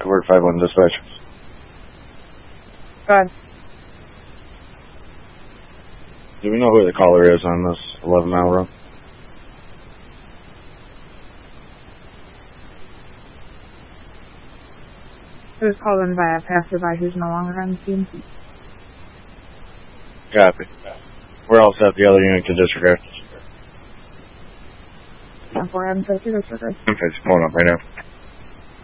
Word 5-1 dispatch. Go ahead. Do we know who the caller is on this 11-mile road? It was called in by a passerby who's no longer on the scene. Copy. We're all set. The other unit can disregard. 4 Adam 50, disregard. Okay, it's pulling up right now.